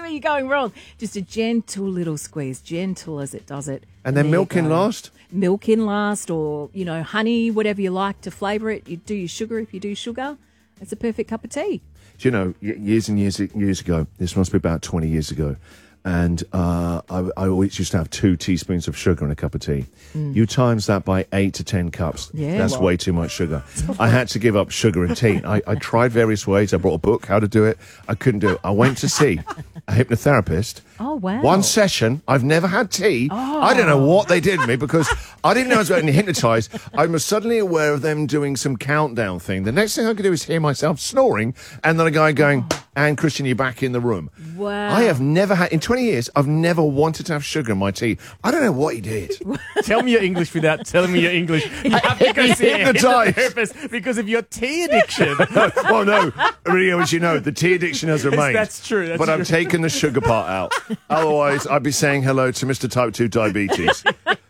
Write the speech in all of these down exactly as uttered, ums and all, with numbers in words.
where you're going wrong. Just a gentle little squeeze, gentle as it does it. And then there milk you in go. last? Milk in last, or, you know, honey, whatever you like to flavour it. You do your sugar if you do sugar. It's a perfect cup of tea. Do you know, y- years and years years ago, this must be about twenty years ago, and uh, I, I always used to have two teaspoons of sugar in a cup of tea. Mm. You times that by eight to ten cups. Yeah, that's well. way too much sugar. I had to give up sugar and tea. I, I tried various ways. I brought a book, how to do it. I couldn't do it. I went to see a hypnotherapist. Oh, wow. One session. I've never had tea. Oh. I don't know what they did to me because I didn't know I was getting hypnotised. I was suddenly aware of them doing some countdown thing. The next thing I could do is hear myself snoring and then a guy going, oh. and Christian, you're back in the room. Wow. I have never had, in twenty years, I've never wanted to have sugar in my tea. I don't know what he did. Tell me your English without telling me your English. You have to go see a hypnotherapist because of your tea addiction. Well, no, Rio, as you know, the tea addiction has remained. That's true. That's but true. I've taken the sugar part out. Otherwise, I'd be saying hello to Mister Type two Diabetes.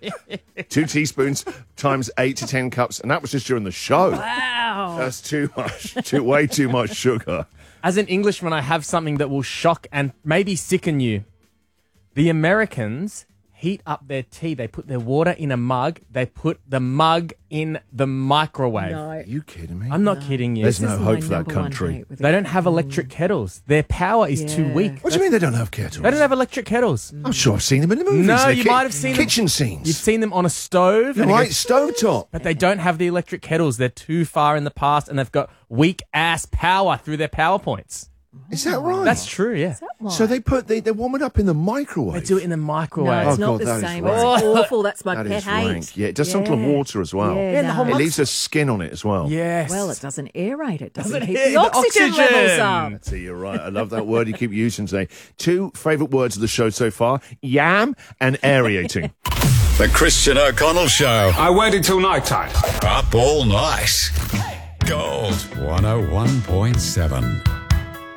Two teaspoons times eight to ten cups, and that was just during the show. Wow. That's too much, too, way too much sugar. As an Englishman, I have something that will shock and maybe sicken you. The Americans heat up their tea. They put their water in a mug. They put the mug in the microwave. No. Are you kidding me? I'm not no. kidding you. There's This no is hope my for that number one country. hate with They it. don't have electric kettles. Their power is Yeah. too weak. What do you mean they don't have kettles? They don't have electric kettles. I'm sure I've seen them in the movies. No, They're you ki- might have seen them- kitchen scenes. You've seen them on a stove. You're and it right, goes- stovetop. But they don't have the electric kettles. They're too far in the past and they've got weak-ass power through their PowerPoints. Is that right? That's true, yeah. So they put they, they warm it up in the microwave. They do it in the microwave. No, it's Oh, not God, the that is same. rank. It's awful. That's my That pet is hate. rank. Yeah, it does something to Yeah. water as well. Yeah, the no. whole It mug's- leaves a skin on it as well. Yes. Well, it doesn't aerate. It doesn't, Doesn't keep air- the the oxygen, oxygen. levels up. So you're right. I love that word you keep using today. Two favourite words of the show so far, yam and aerating. The Christian O'Connell Show. I waited till night time. Up all night. Gold one oh one point seven.